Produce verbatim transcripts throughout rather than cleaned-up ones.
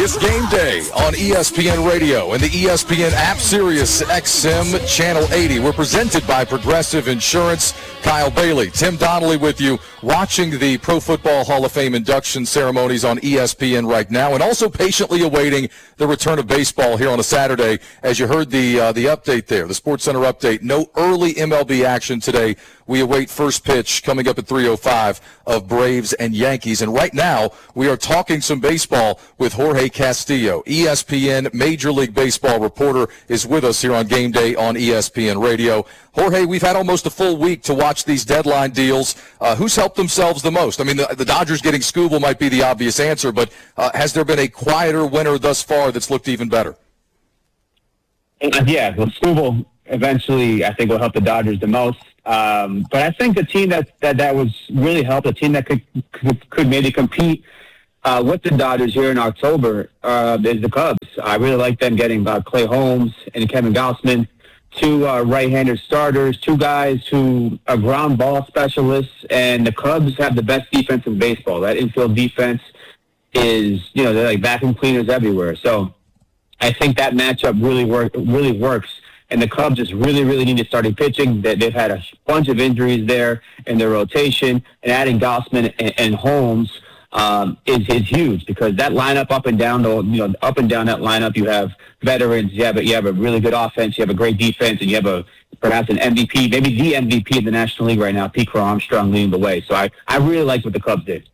It's game day on E S P N Radio and the E S P N app, Sirius X M Channel eighty. We're presented by Progressive Insurance. Kyle Bailey, Tim Donnelly with you, watching the Pro Football Hall of Fame induction ceremonies on E S P N right now, and also patiently awaiting the return of baseball here on a Saturday. As you heard the uh, the update there, the SportsCenter update, no early M L B action today. We await first pitch coming up at three oh five of Braves and Yankees. And right now, we are talking some baseball with Jorge Castillo. E S P N Major League Baseball reporter is with us here on Game Day on E S P N Radio. Jorge, we've had almost a full week to watch these deadline deals. Uh, who's helped themselves the most? I mean, the, the Dodgers getting Skubal might be the obvious answer, but uh, has there been a quieter winner thus far that's looked even better? Yeah, well, Skubal eventually, I think, will help the Dodgers the most. Um, but I think the team that, that, that was really helped, a team that could could, could maybe compete uh, with the Dodgers here in October, uh, is the Cubs. I really like them getting uh, Clay Holmes and Kevin Gausman, two uh, right-handed starters, two guys who are ground ball specialists, and the Cubs have the best defense in baseball. That infield defense is, you know, they're like vacuum cleaners everywhere. So I think that matchup really work really works. And the Cubs just really, really need to start pitching. They've had a bunch of injuries there in their rotation, and adding Gausman and, and Holmes um, is is huge, because that lineup up and down, the you know up and down that lineup, you have veterans, you have a, you have a really good offense, you have a great defense, and you have a perhaps an M V P, maybe the M V P in the National League right now, Pete Crow Armstrong leading the way. So I I really like what the Cubs did.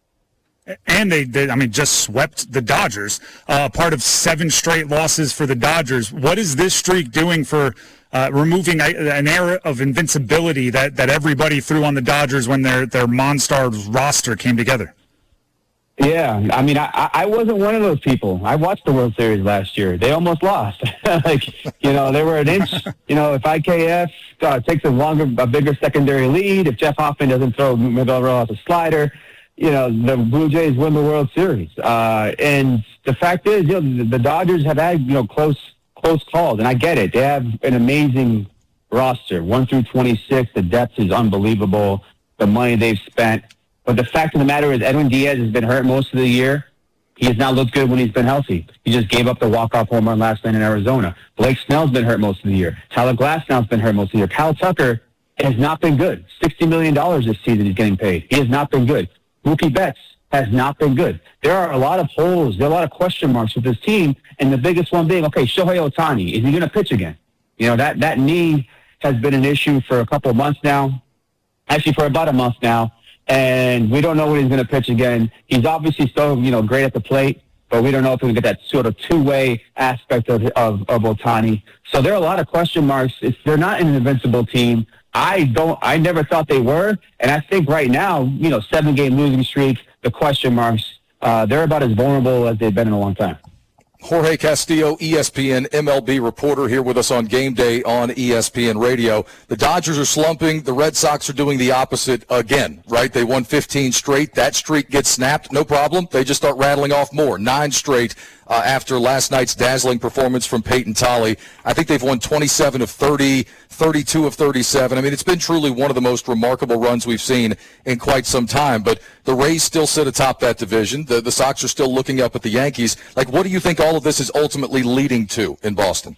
And they, they, I mean, just swept the Dodgers, uh, part of seven straight losses for the Dodgers. What is this streak doing for uh, removing a, an era of invincibility that, that everybody threw on the Dodgers when their, their Monstars roster came together? Yeah, I mean, I, I wasn't one of those people. I watched the World Series last year. They almost lost. like, you know, they were an inch. You know, if I K F uh, takes a longer, a bigger secondary lead, if Jeff Hoffman doesn't throw Miguel Rojas a slider, you know, the Blue Jays win the World Series. Uh, and the fact is, you know, the, the Dodgers have had, you know, close close calls. And I get it. They have an amazing roster, one through twenty-six. The depth is unbelievable, the money they've spent. But the fact of the matter is, Edwin Diaz has been hurt most of the year. He has not looked good when he's been healthy. He just gave up the walk-off home run last night in Arizona. Blake Snell's been hurt most of the year. Tyler Glasnow's been hurt most of the year. Kyle Tucker has not been good. sixty million dollars this season he's getting paid. He has not been good. Mookie Betts has not been good. There are a lot of holes. There are a lot of question marks with this team, and the biggest one being, okay, Shohei Ohtani, is he going to pitch again? You know, that, that knee has been an issue for a couple of months now, actually for about a month now, and we don't know when he's going to pitch again. He's obviously still, you know, great at the plate, but we don't know if we can get that sort of two-way aspect of, of, of Ohtani. So there are a lot of question marks. It's, they're not an invincible team. I don't. I never thought they were, and I think right now, you know, seven-game losing streak, the question marks, uh, they're about as vulnerable as they've been in a long time. Jorge Castillo, E S P N M L B reporter, here with us on Game Day on E S P N Radio. The Dodgers are slumping. The Red Sox are doing the opposite again, right? They won fifteen straight. That streak gets snapped, no problem. They just start rattling off more. Nine straight uh, after last night's dazzling performance from Peyton Tolley. I think they've won twenty-seven of thirty, thirty-two of thirty-seven. I mean, it's been truly one of the most remarkable runs we've seen in quite some time. But the Rays still sit atop that division. The, the Sox are still looking up at the Yankees. Like, what do you think all of this is ultimately leading to in Boston?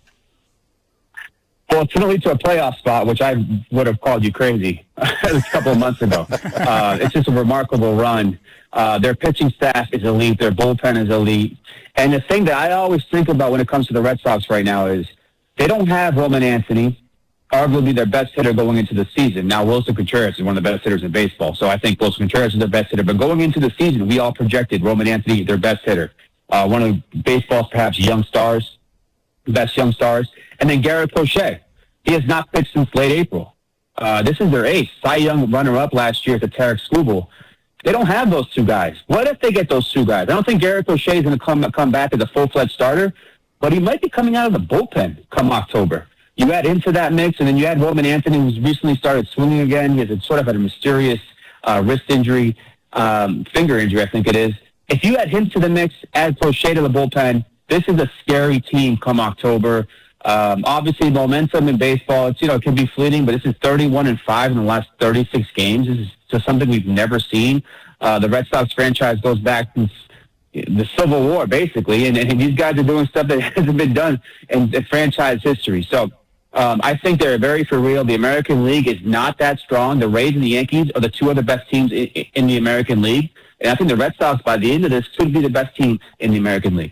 Well, it's going to lead to a playoff spot, which I would have called you crazy a couple of months ago. Uh, it's just a remarkable run. Uh, their pitching staff is elite. Their bullpen is elite. And the thing that I always think about when it comes to the Red Sox right now is they don't have Roman Anthony, arguably their best hitter going into the season. Now, Wilson Contreras is one of the best hitters in baseball, so I think Wilson Contreras is their best hitter. But going into the season, we all projected Roman Anthony their best hitter, uh, one of baseball's perhaps young stars, best young stars. And then Garrett Crochet. He has not pitched since late April. Uh, this is their ace. Cy Young runner-up last year to Tarek Skubal. They don't have those two guys. What if they get those two guys? I don't think Garrett Crochet is going to come come back as a full-fledged starter, but he might be coming out of the bullpen come October. You add into that mix, and then you add Roman Anthony, who's recently started swinging again. He has a, sort of had a mysterious uh, wrist injury, um, finger injury, I think it is. If you add him to the mix, add Crochet to the bullpen, this is a scary team come October. Um, obviously, momentum in baseball, it's, you know, it can be fleeting, but this is thirty-one and five in the last thirty-six games. This is just something we've never seen. Uh, the Red Sox franchise goes back since the Civil War, basically, and, and these guys are doing stuff that hasn't been done in, in franchise history. So um, I think they're very for real. The American League is not that strong. The Rays and the Yankees are the two other best teams in, in the American League, and I think the Red Sox, by the end of this, could be the best team in the American League.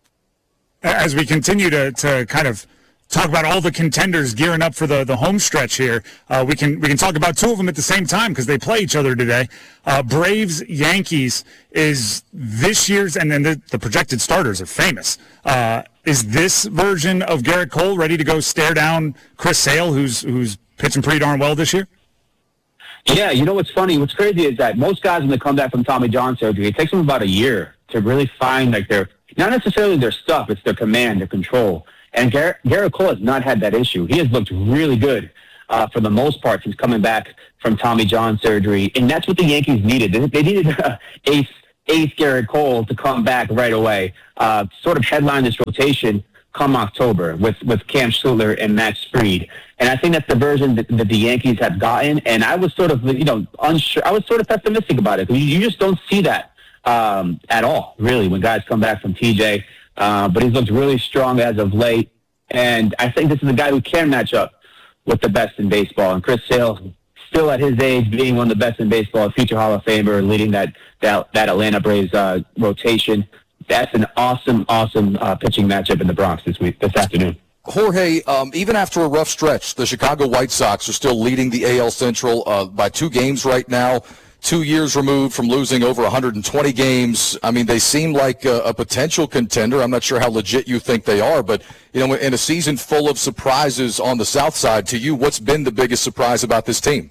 As we continue to, to kind of talk about all the contenders gearing up for the, the home stretch here, uh, we can we can talk about two of them at the same time because they play each other today. Uh, Braves Yankees is this year's, and then the, the projected starters are famous. Uh, is this version of Garrett Cole ready to go stare down Chris Sale, who's who's pitching pretty darn well this year? Yeah, you know what's funny? What's crazy is that most guys, when they come back from Tommy John surgery, it takes them about a year to really find like their not necessarily their stuff, it's their command, their control. And Garrett, Garrett Cole has not had that issue. He has looked really good uh, for the most part since coming back from Tommy John surgery. And that's what the Yankees needed. They, they needed uh, ace, ace Garrett Cole to come back right away, uh, sort of headline this rotation come October with, with Cam Schluter and Max Fried. And I think that's the version that, that the Yankees have gotten. And I was sort of, you know, unsure. I was sort of pessimistic about it. You, you just don't see that um, at all, really, when guys come back from T J. Uh, but he's looked really strong as of late. And I think this is a guy who can match up with the best in baseball. And Chris Sale, still at his age, being one of the best in baseball, a future Hall of Famer, leading that that, that Atlanta Braves uh, rotation. That's an awesome, awesome uh, pitching matchup in the Bronx this week, this afternoon. Jorge, um, even after a rough stretch, the Chicago White Sox are still leading the A L Central uh, by two games right now. Two years removed from losing over one hundred twenty games. I mean, they seem like a, a potential contender. I'm not sure how legit you think they are, but, you know, in a season full of surprises on the South Side, to you, what's been the biggest surprise about this team?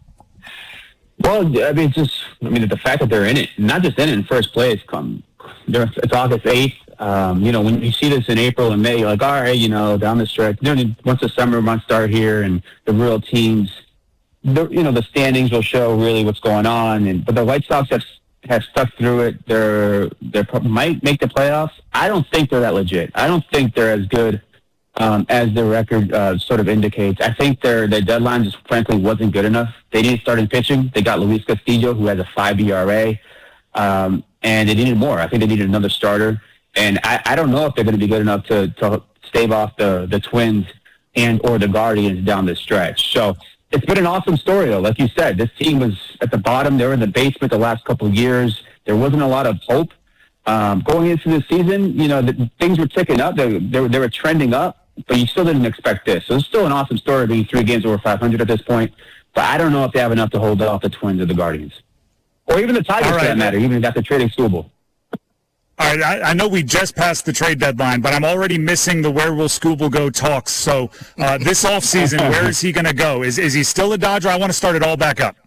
Well, I mean, just, I mean, the fact that they're in it, not just in it in first place, come, it's August eighth. Um, you know, when you see this in April and May, you're like, all right, you know, down the stretch, you know, once the summer months start here and the real teams, the, you know, the standings will show really what's going on. And but the White Sox have have stuck through it. They're they might make the playoffs. I don't think they're that legit. I don't think they're as good um, as their record uh, sort of indicates. I think their their deadline just frankly wasn't good enough. They needed starting pitching. They got Luis Castillo, who has a five E R A, um, and they needed more. I think they needed another starter. And I, I don't know if they're going to be good enough to to stave off the the Twins and or the Guardians down the stretch. So. It's been an awesome story, though. Like you said, this team was at the bottom. They were in the basement the last couple of years. There wasn't a lot of hope. Um, going into the season, you know, the, things were ticking up. They, they, were, they were trending up, but you still didn't expect this. So it's still an awesome story being three games over five hundred at this point. But I don't know if they have enough to hold off the Twins or the Guardians. Or even the Tigers, right, for that matter, even after trading Skubal. All right, I, I know we just passed the trade deadline, but I'm already missing the where will Skubal go talks. So uh, this offseason, where is he going to go? Is is he still a Dodger? I want to start it all back up.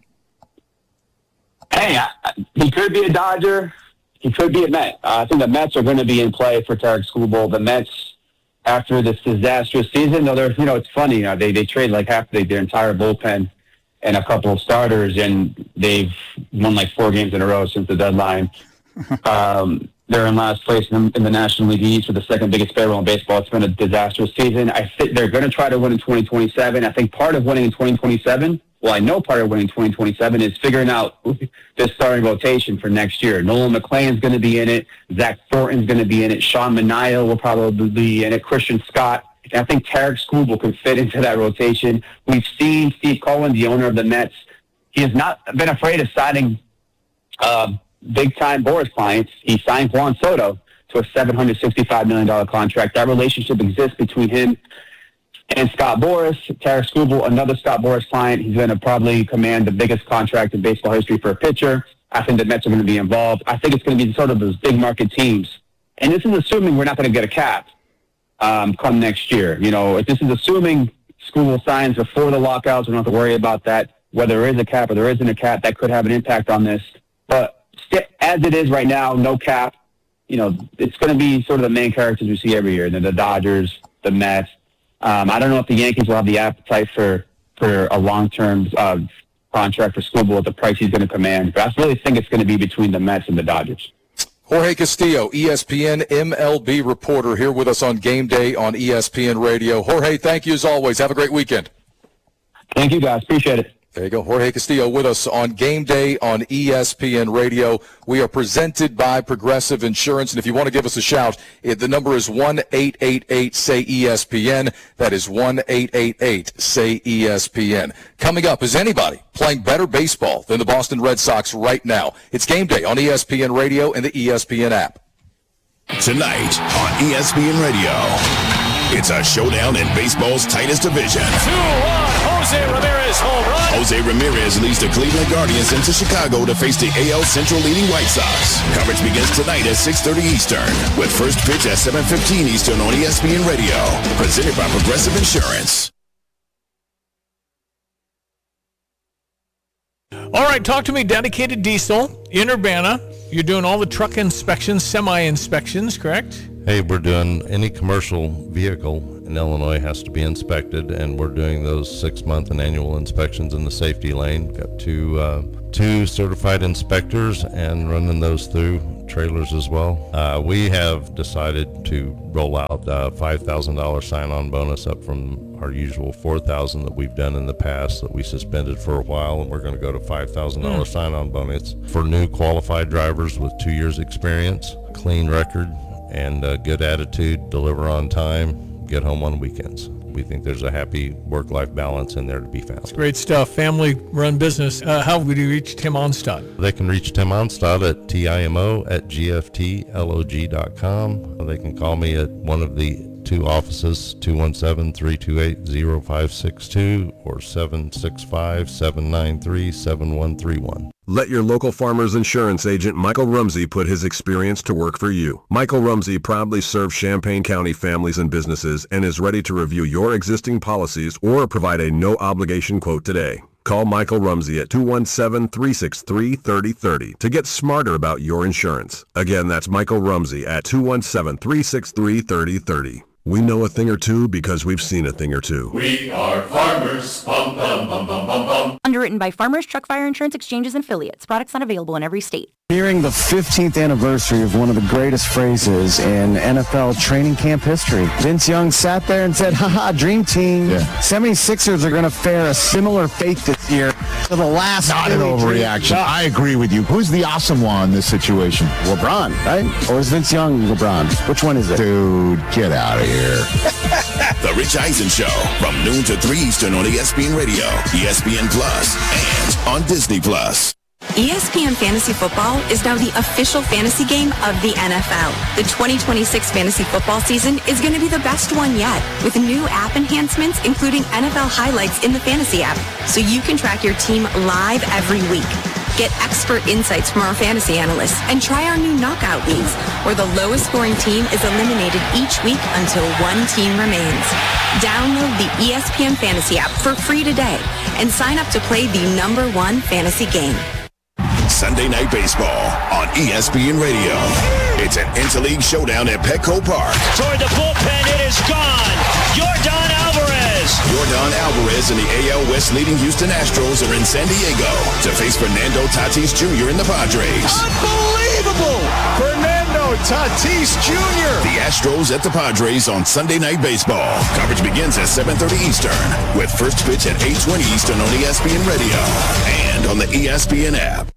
Hey, I, he could be a Dodger. He could be a Met. Uh, I think the Mets are going to be in play for Tarik Skubal. The Mets, after this disastrous season, though, they're, you know, it's funny. You know, they, they trade like half the, their entire bullpen and a couple of starters, and they've won like four games in a row since the deadline. Um They're in last place in, in the National League East with the second biggest payroll in baseball. It's been a disastrous season. I think they're going to try to win in twenty twenty-seven. I think part of winning in twenty twenty-seven, well, I know part of winning in twenty twenty-seven is figuring out this starting rotation for next year. Nolan McClain's going to be in it. Zach Thornton's going to be in it. Sean Manaea will probably be in it. Christian Scott. And I think Tarik Skubal can fit into that rotation. We've seen Steve Cohen, the owner of the Mets. He has not been afraid of signing uh, big-time Boras clients. He signed Juan Soto to a seven hundred sixty-five million dollars contract. That relationship exists between him and Scott Boras. Tarik Skubal, another Scott Boras client. He's going to probably command the biggest contract in baseball history for a pitcher. I think the Mets are going to be involved. I think it's going to be sort of those big market teams. And this is assuming we're not going to get a cap um, come next year. You know, this is assuming Skubal signs before the lockouts. We don't have to worry about that. Whether there is a cap or there isn't a cap, that could have an impact on this. But as it is right now, no cap, you know, it's going to be sort of the main characters we see every year, the, the Dodgers, the Mets. Um, I don't know if the Yankees will have the appetite for, for a long-term uh, contract for Skubal at the price he's going to command, but I really think it's going to be between the Mets and the Dodgers. Jorge Castillo, E S P N M L B reporter, here with us on Game Day on E S P N Radio. Jorge, thank you as always. Have a great weekend. Thank you, guys. Appreciate it. There you go. Jorge Castillo with us on Game Day on E S P N Radio. We are presented by Progressive Insurance. And if you want to give us a shout, it, the number is one eight eight eight, S A Y, E S P N. That is one eight eight eight, S A Y, E S P N. Coming up, is anybody playing better baseball than the Boston Red Sox right now? It's Game Day on E S P N Radio and the E S P N app. Tonight on E S P N Radio, it's a showdown in baseball's tightest division. two one, Jose Ramirez home run. Jose Ramirez leads the Cleveland Guardians into Chicago to face the A L Central leading White Sox. Coverage begins tonight at six thirty Eastern, with first pitch at seven fifteen Eastern on E S P N Radio. Presented by Progressive Insurance. All right, talk to me, Dedicated Diesel in Urbana. You're doing all the truck inspections, semi-inspections, correct? Hey, we're doing any commercial vehicle in Illinois has to be inspected, and we're doing those six-month and annual inspections in the safety lane. Got two uh, two certified inspectors and running those through trailers as well. Uh, we have decided to roll out a five thousand dollars sign-on bonus up from our usual four thousand dollars that we've done in the past that we suspended for a while, and we're going to go to five thousand dollars mm. sign-on bonus for new qualified drivers with two years experience, clean record, and a good attitude, deliver on time, get home on weekends. We think there's a happy work-life balance in there to be found. Great stuff. Family-run business. Uh, how would you reach Tim Onstad? They can reach Tim Onstad at T-I-M-O at G F T L O G dot com. They can call me at one of the two offices, two one seven, three two eight, zero five six two or seven six five, seven nine three, seven one three one. Let your local Farmers Insurance agent Michael Rumsey put his experience to work for you. Michael Rumsey proudly serves Champaign County families and businesses and is ready to review your existing policies or provide a no-obligation quote today. Call Michael Rumsey at two one seven, three six three, three zero three zero to get smarter about your insurance. Again, that's Michael Rumsey at two one seven, three six three, three zero three zero. We know a thing or two because we've seen a thing or two. We are farmers. Bum, bum, bum, bum, bum, bum. Underwritten by Farmers Truck Fire Insurance Exchanges and Affiliates. Products not available in every state. Nearing the fifteenth anniversary of one of the greatest phrases in N F L training camp history. Vince Young sat there and said, haha, dream team. Yeah. seventy-sixers are going to fare a similar fate this year to the last. Not an overreaction. No. I agree with you. Who's the awesome one in this situation? LeBron, right? Or is Vince Young LeBron? Which one is it? Dude, get out of here. The Rich Eisen Show from noon to three Eastern on E S P N Radio, E S P N Plus, and on Disney Plus. E S P N Fantasy Football is now the official fantasy game of the N F L. The twenty twenty-six fantasy football season is going to be the best one yet, with new app enhancements including N F L highlights in the fantasy app, so you can track your team live every week. Get expert insights from our fantasy analysts and try our new knockout leagues, where the lowest scoring team is eliminated each week until one team remains. Download the E S P N Fantasy app for free today and sign up to play the number one fantasy game. Sunday Night Baseball on E S P N Radio. It's an interleague showdown at Petco Park. Toward the bullpen, it is gone. Yordan Alvarez. Yordan Alvarez and the A L West leading Houston Astros are in San Diego to face Fernando Tatis Junior and the Padres. Unbelievable! Fernando Tatis Junior The Astros at the Padres on Sunday Night Baseball. Coverage begins at seven thirty Eastern, with first pitch at eight twenty Eastern on E S P N Radio and on the E S P N app.